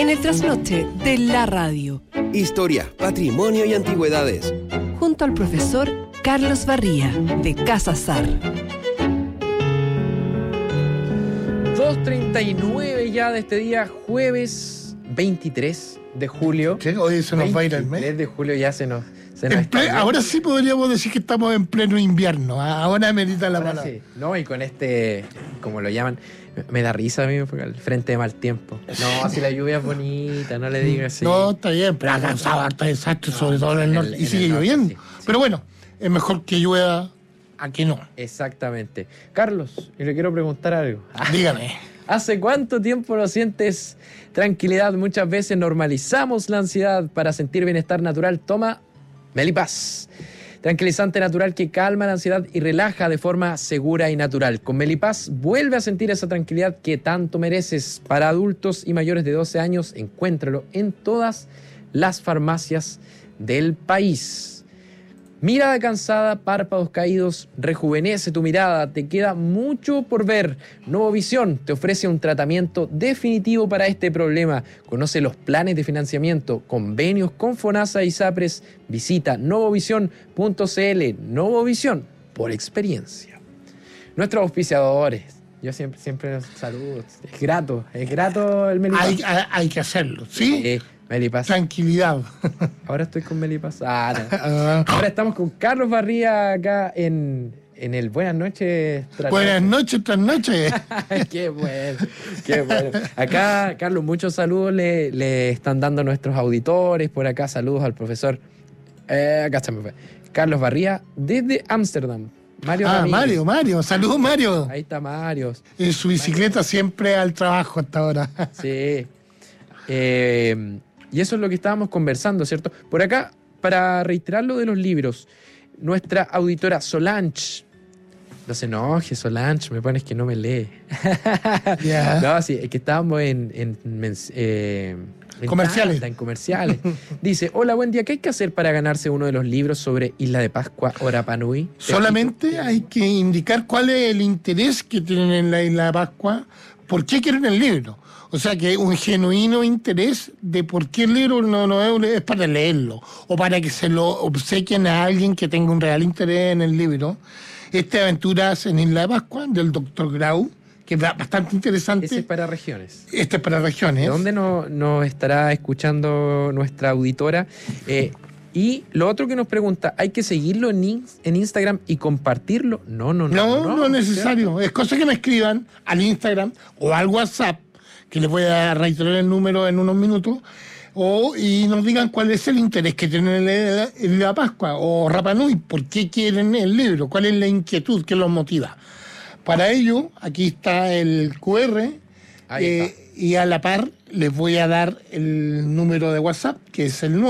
en el trasnoche de la radio. Historia, patrimonio y antigüedades. Junto al profesor Carlos Barría, de Casa Sar. 2:39 ya de este día, jueves 23 de julio. ¿Qué? Hoy se nos va a ir el mes. 23 de julio ya se nos ahora sí podríamos decir que estamos en pleno invierno. Ahora merita la palabra. Sí. No, y con este, como lo llaman, me da risa a mí, porque el frente de mal tiempo. No, si la lluvia es bonita, no le digas así. No, está bien, pero ha causado harta desastre, sobre todo en el norte. Y sigue lloviendo. Sí. Pero bueno, es mejor que llueva a que no. Exactamente. Carlos, y le quiero preguntar algo. Dígame. ¿Hace cuánto tiempo no sientes tranquilidad? Muchas veces normalizamos la ansiedad para sentir bienestar natural. Toma Melipaz, tranquilizante natural que calma la ansiedad y relaja de forma segura y natural. Con Melipaz vuelve a sentir esa tranquilidad que tanto mereces. Para adultos y mayores de 12 años, encuéntralo en todas las farmacias del país. Mirada cansada, párpados caídos, rejuvenece tu mirada, te queda mucho por ver. Novovisión te ofrece un tratamiento definitivo para este problema. Conoce los planes de financiamiento, convenios con FONASA y SAPRES. Visita novovisión.cl. Novovisión, por experiencia. Nuestros auspiciadores. Yo siempre saludo. Es grato el Melipaz. Hay que hacerlo, ¿sí? Melipaz. Tranquilidad. Ahora estoy con Melipaz. No. Ahora estamos con Carlos Barría acá en el Buenas noches. Buenas noches, tras noches. Qué bueno. Acá, Carlos, muchos saludos le están dando nuestros auditores. Por acá, saludos al profesor. Acá está Carlos Barría desde Ámsterdam. Mario Ramírez. Mario. Saludos, Mario. Ahí está Mario. En su bicicleta siempre al trabajo hasta ahora. Sí. Y eso es lo que estábamos conversando, ¿cierto? Por acá, para reiterar lo de los libros, nuestra auditora Solange. No se enoje, Solange, me pones que no me lee. Yeah. No, sí, es que estábamos en comerciales. En comerciales. Dice, hola, buen día, ¿qué hay que hacer para ganarse uno de los libros sobre Isla de Pascua o Rapa Nui? Solamente hay que indicar cuál es el interés que tienen en la Isla de Pascua, por qué quieren el libro. O sea, que un genuino interés de por qué el libro no es para leerlo o para que se lo obsequien a alguien que tenga un real interés en el libro. Aventuras en Isla de Pascua, del Dr. Grau, que es bastante interesante. Este es para regiones. Este es para regiones. ¿De dónde nos estará escuchando nuestra auditora? Y lo otro que nos pregunta, ¿hay que seguirlo en Instagram y compartirlo? No es necesario. Es cosa que me escriban al Instagram o al WhatsApp, que les voy a reiterar el número en unos minutos, y nos digan cuál es el interés que tienen en la Pascua o Rapa Nui, por qué quieren el libro, cuál es la inquietud que los motiva. Para ello, aquí está el QR, y a la par les voy a dar el número de WhatsApp, que es el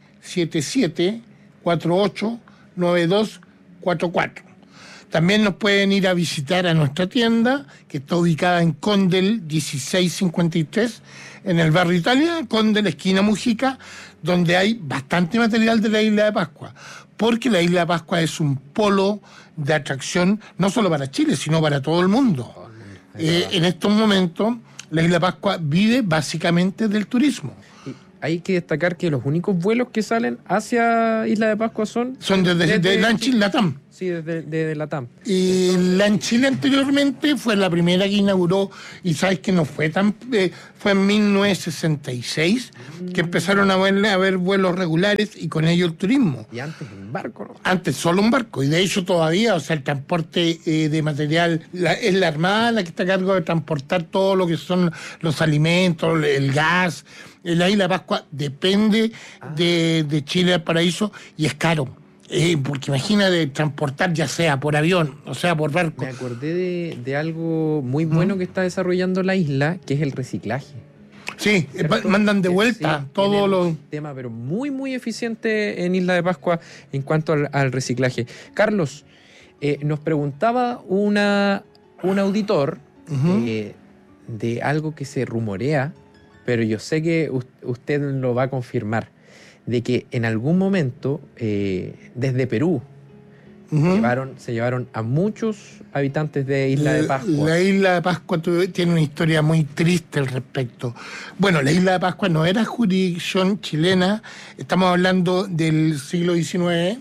977-489244. También nos pueden ir a visitar a nuestra tienda, que está ubicada en Condel 1653, en el barrio Italia, Condel, esquina Mujica, donde hay bastante material de la Isla de Pascua, porque la Isla de Pascua es un polo de atracción no solo para Chile, sino para todo el mundo. En estos momentos, la Isla de Pascua vive básicamente del turismo. Hay que destacar que los únicos vuelos que salen hacia Isla de Pascua son desde LATAM. Sí, desde LATAM. Y LAN Chile anteriormente fue la primera que inauguró, y sabes que no fue tan... fue en 1966 que empezaron a haber vuelos regulares y con ello el turismo. Y antes un barco, ¿no? Antes solo un barco, y de hecho todavía, o sea, el transporte de material, es la Armada la que está a cargo de transportar todo lo que son los alimentos, el gas. La Isla de Pascua depende de Chile al Paraíso y es caro. Porque imagina de transportar ya sea por avión o sea por barco. Me acordé de algo muy bueno que está desarrollando la isla, que es el reciclaje. Sí, mandan de vuelta todos los... tema, pero muy, muy eficiente en Isla de Pascua en cuanto al reciclaje. Carlos, nos preguntaba un auditor de algo que se rumorea, pero yo sé que usted lo va a confirmar, de que en algún momento, desde Perú, Se llevaron a muchos habitantes de Isla de Pascua. La Isla de Pascua tiene una historia muy triste al respecto. Bueno, la Isla de Pascua no era jurisdicción chilena, estamos hablando del siglo XIX.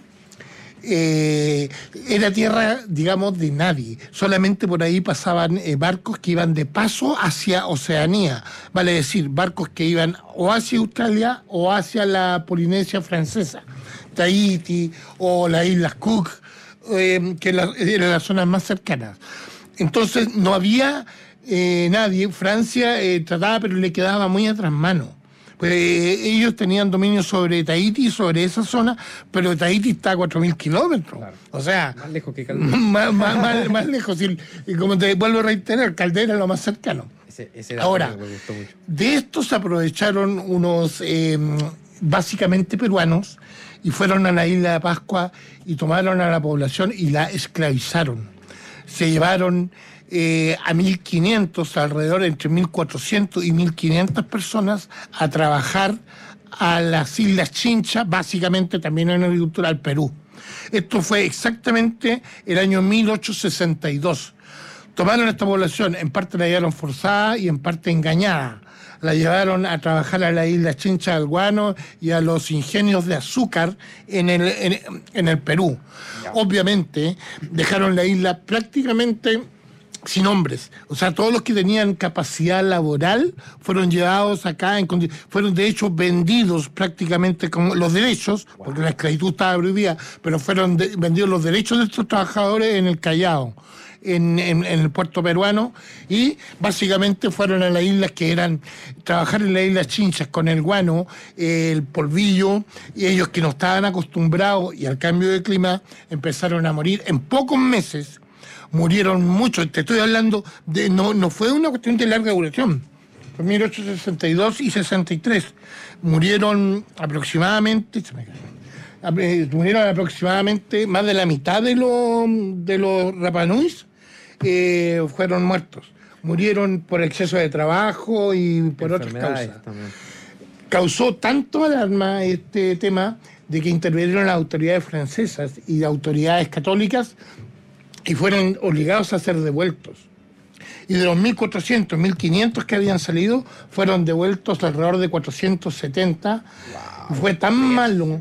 Era tierra, digamos, de nadie. Solamente por ahí pasaban barcos que iban de paso hacia Oceanía. Vale decir, barcos que iban o hacia Australia o hacia la Polinesia francesa, Tahití o las Islas Cook, que eran las zonas más cercanas. Entonces no había nadie. Francia trataba, pero le quedaba muy atrás mano. Pues ellos tenían dominio sobre Tahití, sobre esa zona, pero Tahití está a 4.000 kilómetros. Claro. O sea, más lejos que Caldera. más lejos. Y como te vuelvo a reiterar, Caldera es lo más cercano. Ese Ahora, me gustó mucho. De esto se aprovecharon unos básicamente peruanos y fueron a la Isla de Pascua y tomaron a la población y la esclavizaron. Se llevaron a 1.500, alrededor entre 1.400 y 1.500 personas a trabajar a las Islas Chincha, básicamente también en agricultura al Perú. Esto fue exactamente el año 1862. Tomaron esta población, en parte la llevaron forzada y en parte engañada. La llevaron a trabajar a la isla Chincha del Guano y a los ingenios de azúcar en el Perú. Obviamente dejaron la isla prácticamente sin hombres. O sea, todos los que tenían capacidad laboral fueron llevados acá, fueron de hecho vendidos prácticamente como los derechos, porque la esclavitud estaba prohibida, pero fueron vendidos los derechos de estos trabajadores en el Callao, en el puerto peruano, y básicamente fueron a las islas que eran trabajar en las islas Chinchas con el guano, el polvillo, y ellos que no estaban acostumbrados y al cambio de clima empezaron a morir en pocos meses. Murieron muchos, te estoy hablando de, no fue una cuestión de larga duración, fue 1862 y 63. Murieron aproximadamente más de la mitad de los Rapanuis fueron muertos. Murieron por exceso de trabajo y por otras causas. También. Causó tanto alarma este tema de que intervinieron las autoridades francesas y autoridades católicas y fueron obligados a ser devueltos. Y de los 1.400, 1.500 que habían salido, fueron devueltos alrededor de 470. Wow, fue tan malo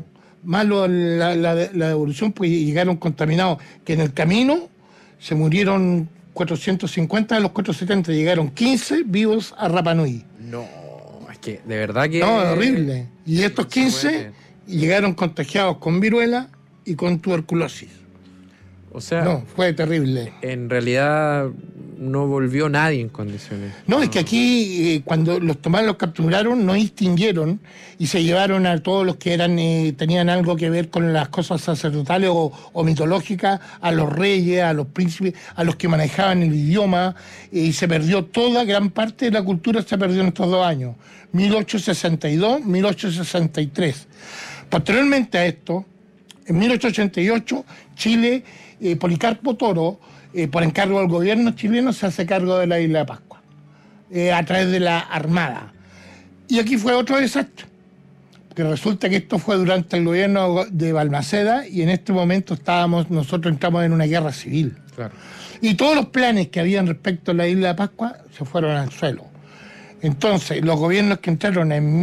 la devolución, pues llegaron contaminados, que en el camino se murieron 450 de los 470, llegaron 15 vivos a Rapa Nui. No, es que de verdad que... No, horrible. Y estos 15 llegaron contagiados con viruela y con tuberculosis. O sea, no, fue terrible. En realidad no volvió nadie en condiciones. No, es que aquí cuando los tomaron, los capturaron, no distinguieron y se llevaron a todos los que tenían algo que ver con las cosas sacerdotales o mitológicas, a los reyes, a los príncipes, a los que manejaban el idioma, y se perdió gran parte de la cultura se perdió en estos 2 años, 1862, 1863. Posteriormente a esto, en 1888, Chile, Policarpo Toro, por encargo del gobierno chileno, se hace cargo de la Isla de Pascua, a través de la Armada. Y aquí fue otro desastre, que resulta que esto fue durante el gobierno de Balmaceda y en este momento nosotros entramos en una guerra civil. Claro. Y todos los planes que habían respecto a la Isla de Pascua se fueron al suelo. Entonces, los gobiernos que entraron en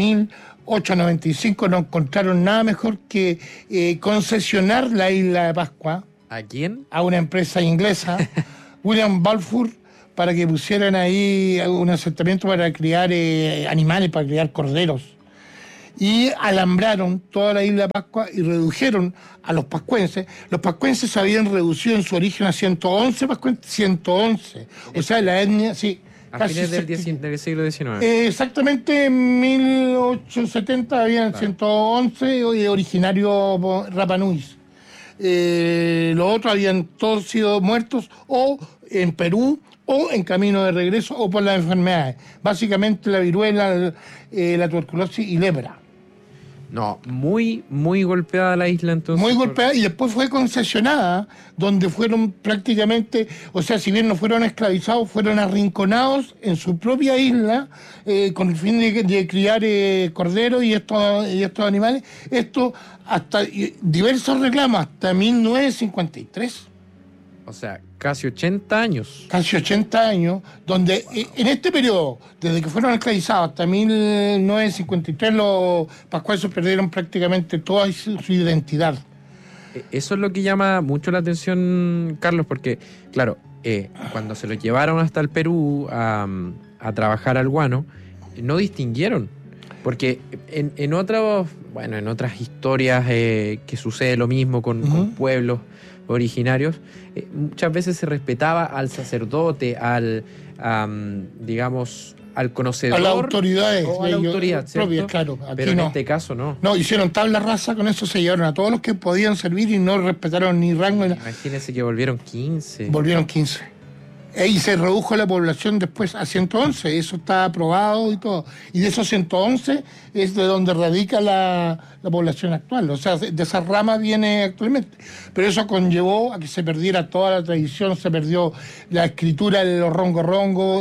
1895 no encontraron nada mejor que concesionar la Isla de Pascua. ¿A quién? A una empresa inglesa, William Balfour, para que pusieran ahí un asentamiento para criar animales, para criar corderos. Y alambraron toda la Isla de Pascua y redujeron a los pascuenses. Los pascuenses se habían reducido en su origen a 111 pascuenses, 111. O sea, la etnia, sí. A fines del siglo XIX. Exactamente, en 1870 habían 111 originarios Rapanuis. Los otros habían todos sido muertos o en Perú o en camino de regreso o por las enfermedades, básicamente la viruela, la tuberculosis y lepra. No, muy golpeada la isla entonces. Muy golpeada, y después fue concesionada, donde fueron prácticamente, o sea, si bien no fueron esclavizados, fueron arrinconados en su propia isla con el fin de criar corderos y estos animales. Esto hasta diversos reclamos, hasta 1953. O sea, casi 80 años. Casi 80 años, donde en este periodo, desde que fueron esclavizados hasta 1953, los pascueses perdieron prácticamente toda su identidad. Eso es lo que llama mucho la atención, Carlos, porque, claro, cuando se los llevaron hasta el Perú a trabajar al guano, no distinguieron. Porque en otras historias que sucede lo mismo con pueblos originarios, muchas veces se respetaba al sacerdote, digamos, al conocedor. A las autoridades. O a la autoridad, propias, claro. Aquí pero en no. este caso no. No, hicieron tabla rasa, con eso se llevaron a todos los que podían servir y no respetaron ni rango. Imagínense que volvieron 15. Volvieron 15. Y se redujo la población después a 111, eso está aprobado y todo. Y de esos 111 es de donde radica la población actual, o sea, de esa rama viene actualmente. Pero eso conllevó a que se perdiera toda la tradición, se perdió la escritura de los rongo,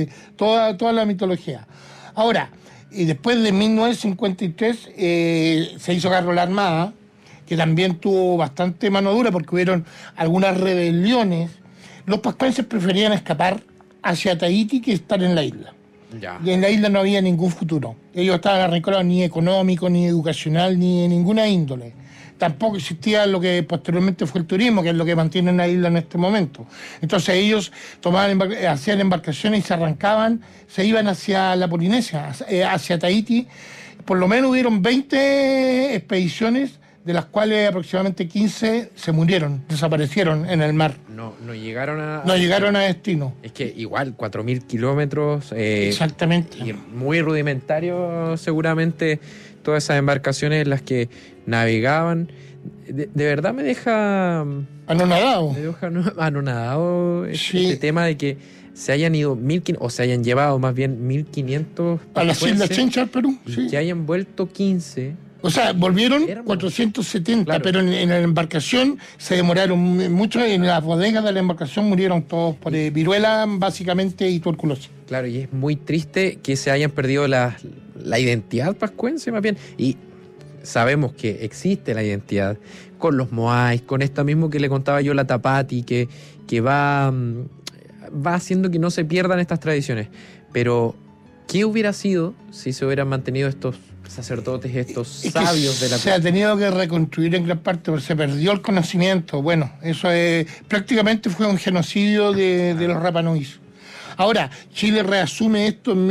toda la mitología. Ahora, y después de 1953 se hizo cargo la Armada, que también tuvo bastante mano dura porque hubieron algunas rebeliones. Los pascuenses preferían escapar hacia Tahití que estar en la isla. Ya. Y en la isla no había ningún futuro. Ellos estaban arrinconados ni económico, ni educacional, ni de ninguna índole. Tampoco existía lo que posteriormente fue el turismo, que es lo que mantiene la isla en este momento. Entonces ellos hacían embarcaciones y se iban hacia la Polinesia, hacia Tahití. Por lo menos hubieron 20 expediciones, de las cuales aproximadamente 15 se murieron, desaparecieron en el mar. No llegaron a... No llegaron a destino. Es que igual, 4.000 kilómetros... Exactamente. Y muy rudimentario seguramente todas esas embarcaciones en las que navegaban. De verdad me deja... Anonadado. Me deja anonadado Sí. este tema de que se hayan ido 1.500, o se hayan llevado más bien 1.500... A las Islas Chencha, al Perú. Y Sí. que hayan vuelto 15... O sea, volvieron Éramos. 470, Claro. pero en la embarcación se demoraron mucho. En las bodegas de la embarcación murieron todos por viruela, básicamente, y tuberculosis. Claro, y es muy triste que se hayan perdido la identidad pascuense, más bien. Y sabemos que existe la identidad con los moais, con esto mismo que le contaba yo, la tapati, que va haciendo que no se pierdan estas tradiciones. Pero, ¿qué hubiera sido si se hubieran mantenido estos sacerdotes, estos Es que sabios de la se ha tenido que reconstruir en gran parte porque se perdió el conocimiento. Bueno, eso prácticamente fue un genocidio de los Rapa Nuis. Ahora, Chile reasume esto en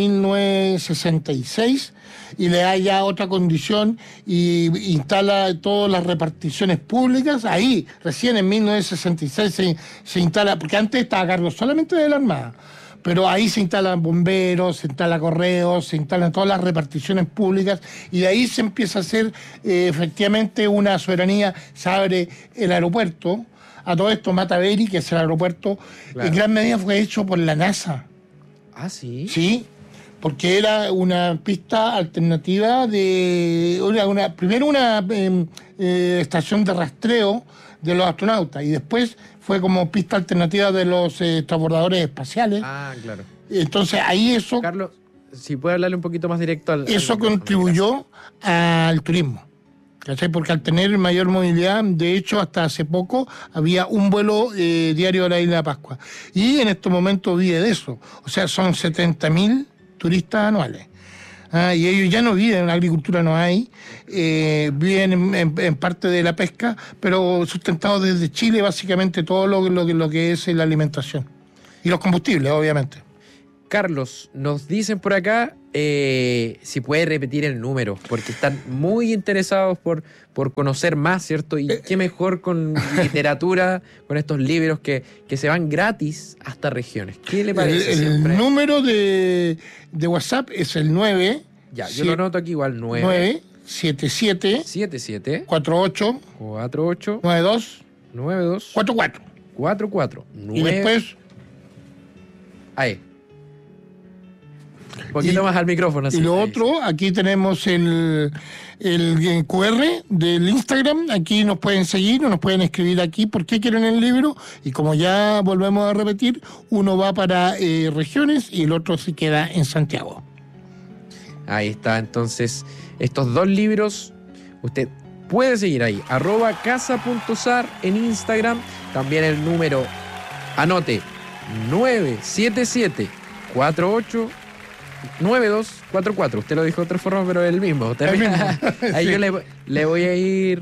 1966 y le da ya otra condición y instala todas las reparticiones públicas. Ahí, recién en 1966 se instala, porque antes estaba a cargo solamente de la Armada. Pero ahí se instalan bomberos, se instala correos, se instalan todas las reparticiones públicas y de ahí se empieza a hacer efectivamente una soberanía. Se abre el aeropuerto. A todo esto, Mataveri, que es el aeropuerto, Claro. en gran medida fue hecho por la NASA. Ah, sí. Sí, porque era una pista alternativa de primero una estación de rastreo de los astronautas y después fue como pista alternativa de los transbordadores espaciales. Ah, claro. Entonces ahí eso Carlos, si puede hablarle un poquito más directo al contribuyó al turismo. ¿Cachai? Porque al tener mayor movilidad, de hecho, hasta hace poco había un vuelo diario a la isla de Pascua. Y en estos momentos vive de eso. O sea, son 70.000 turistas anuales. Y ellos ya no viven, en la agricultura no hay, viven en parte de la pesca, pero sustentados desde Chile básicamente todo lo que es la alimentación. Y los combustibles, obviamente. Carlos, nos dicen por acá si puede repetir el número, porque están muy interesados por conocer más, ¿cierto? Y qué mejor con literatura, con estos libros que se van gratis hasta regiones. ¿Qué le parece? El número de WhatsApp es el 9. Ya, yo lo anoto aquí igual, 9 77 77 48 48 92 92 44. 44 Y 9. después Ahí. Un poquito más al micrófono. Y lo otro, aquí tenemos el QR del Instagram. Aquí nos pueden seguir o nos pueden escribir aquí por qué quieren el libro. Y como ya volvemos a repetir, uno va para regiones y el otro se queda en Santiago. Ahí está, entonces, estos 2 libros, usted puede seguir ahí, @casa.sar en Instagram, también el número, anote, 977-489244. Usted lo dijo de otra forma, pero es el mismo. Ahí Sí. yo le voy a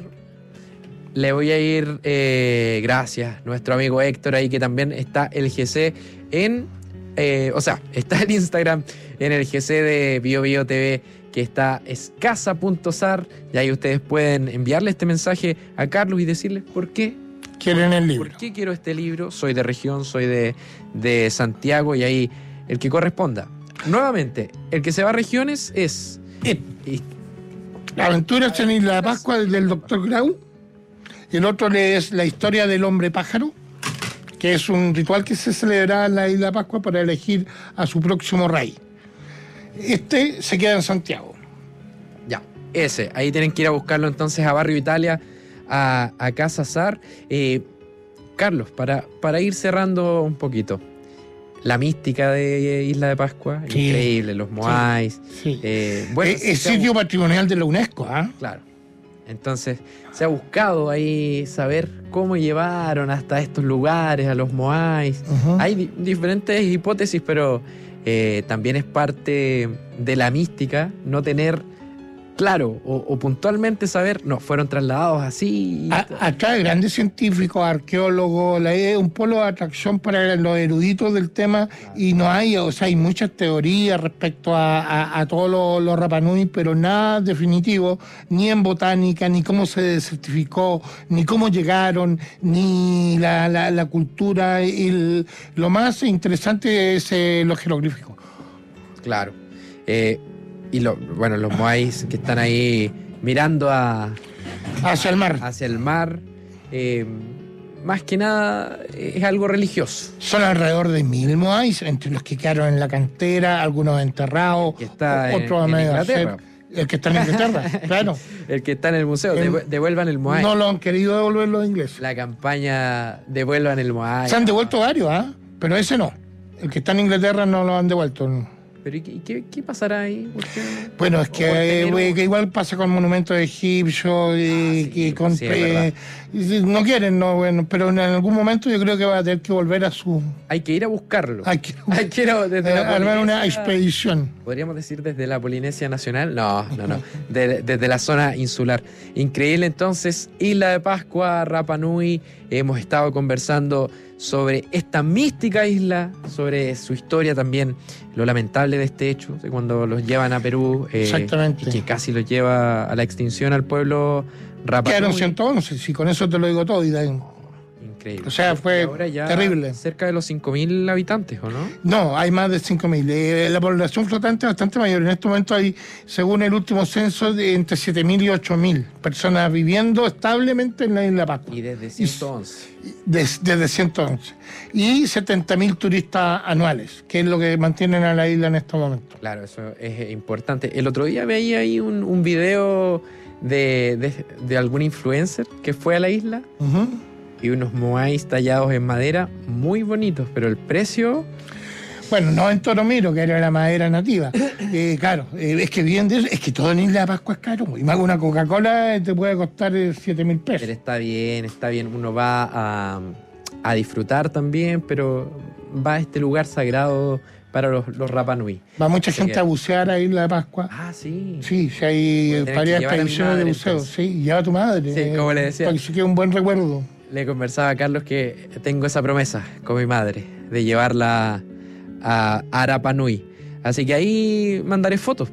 ir, gracias, nuestro amigo Héctor ahí, que también está el GC en, está el Instagram en el GC de BioBio TV, que es casa.sar, y ahí ustedes pueden enviarle este mensaje a Carlos y decirle por qué Quieren el libro. ¿Por qué quiero este libro? Soy de región, soy de Santiago, y ahí el que corresponda. Nuevamente, el que se va a regiones es Aventuras en Isla de Pascua del Dr. Grau. El otro es La historia del hombre pájaro, que es un ritual que se celebra en la Isla de Pascua para elegir a su próximo rey. Este se queda en Santiago. Ya, ese. Ahí tienen que ir a buscarlo entonces a Barrio Italia, a Casa Sar. Carlos, para ir cerrando un poquito, la mística de Isla de Pascua, Sí. increíble, los moais. Sí. Bueno, Es sitio patrimonial de la UNESCO, ¿ah? Claro. Entonces, se ha buscado ahí saber cómo llevaron hasta estos lugares a los moais. Ujú. Hay diferentes hipótesis, pero también es parte de la mística no tener claro o puntualmente saber, no, fueron trasladados así. Atrae grandes científicos, arqueólogos, es un polo de atracción para los eruditos del tema, y no hay, hay muchas teorías respecto a todos los Rapanui, pero nada definitivo, ni en botánica, ni cómo se certificó, ni cómo llegaron, ni la cultura. Lo más interesante es los jeroglíficos. Claro. Y los moais que están ahí mirando Hacia el mar. hacia el mar, más que nada es algo religioso. Son alrededor de 1000 moais, entre los que quedaron en la cantera, algunos enterrados, Que está otros a en medio Inglaterra. hacer. El que está en Inglaterra, claro. El que está en el museo, El- devuelvan el moai. No lo han querido devolver los ingleses. La campaña devuelvan el moai. Se han devuelto varios, pero ese no. El que está en Inglaterra no lo han devuelto. Pero ¿y qué pasará ahí? ¿Por qué? Bueno, es ¿O por tener que igual pasa con monumentos egipcios sí, y con... sí, es verdad. no quieren, no, bueno, pero en algún momento yo creo que va a tener que volver a su... Hay que ir a buscarlo. Hay que ir desde la armar una Polinesia. expedición. ¿Podríamos decir desde la Polinesia Nacional? No. Desde la zona insular. Increíble, entonces, Isla de Pascua, Rapa Nui. Hemos estado conversando sobre esta mística isla, sobre su historia también, lo lamentable de este hecho, de cuando los llevan a Perú, Exactamente. y que casi los lleva a la extinción al pueblo Rapa Quedaron Nui. 111, si con eso te lo digo todo. Increíble. O sea, fue Y ahora ya terrible. cerca de los 5.000 habitantes, ¿o no? No, hay más de 5.000. La población flotante es bastante mayor. En este momento hay, según el último censo, entre 7.000 y 8.000 personas viviendo establemente en la Isla Pascua. Y desde 111. Desde 111. Y 70.000 turistas anuales, que es lo que mantienen a la isla en este momento. Claro, eso es importante. El otro día veía ahí un video de algún influencer que fue a la isla Ujú. y unos moais tallados en madera muy bonitos, pero el precio... Bueno, no en Toromiro, que era la madera nativa. Claro, es que bien de eso, es que todo en Isla de Pascua es caro. Y más una Coca-Cola te puede costar 7.000 pesos. Pero está bien. Uno va a disfrutar también, pero va a este lugar sagrado para los Rapa Nui. Va mucha Así gente que- a bucear a Isla de Pascua. Ah, sí. Sí, sí hay Voy a tener varias que llevar a mi expediciones de madre, buceo. entonces. Sí, lleva a tu madre. Sí, como le decía. Para que se quede un buen recuerdo. Le conversaba a Carlos que tengo esa promesa con mi madre de llevarla a Rapa Nui. Así que ahí mandaré fotos.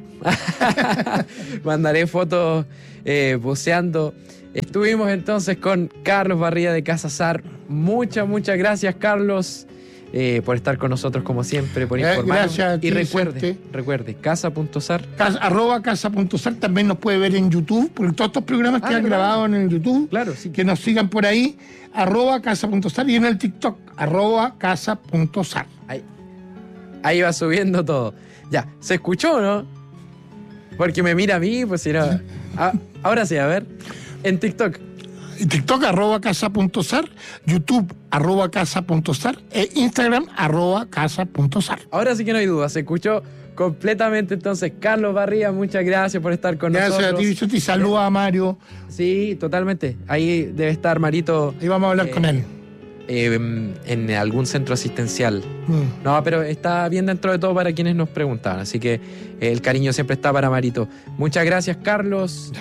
Mandaré fotos buceando. Estuvimos entonces con Carlos Barría de Casa Sar. Muchas gracias, Carlos, por estar con nosotros como siempre, por informarnos. Gracias a ti, Y Vicente. recuerde, casa.sar. @casa.sar, también nos puede ver en YouTube, porque todos estos programas Ah, quedan ¿verdad? grabados en el YouTube. Claro, sí. Que nos sigan por ahí, @casa.sar, y en el TikTok, @casa.sar. Ahí va subiendo todo. Ya, ¿se escuchó o no? Porque me mira a mí, pues si no. Ahora sí, a ver. En TikTok. TikTok @casa.sar, YouTube @casa.sar e Instagram @casa.sar. Ahora sí que no hay duda, se escuchó completamente. Entonces, Carlos Barría, muchas gracias por estar con nosotros. Gracias a ti, Bichotti. Saluda a Mario. Sí, totalmente. Ahí debe estar Marito. Ahí vamos a hablar con él. En algún centro asistencial. No, pero está bien dentro de todo para quienes nos preguntaban. Así que el cariño siempre está para Marito. Muchas gracias, Carlos.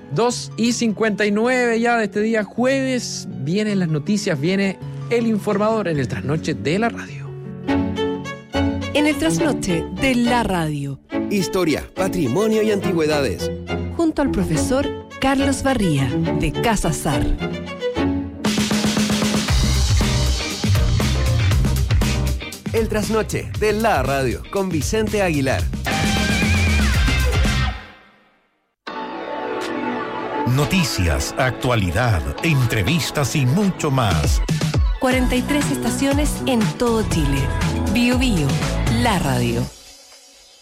2:59 ya de este día jueves. Vienen las noticias, viene el informador en el trasnoche de la radio. En el trasnoche de la radio. Historia, patrimonio y antigüedades. Junto al profesor Carlos Barría, de Casa Sar. El trasnoche de la radio con Vicente Aguilar. Noticias, actualidad, entrevistas y mucho más. 43 estaciones en todo Chile. Bio Bio, la radio.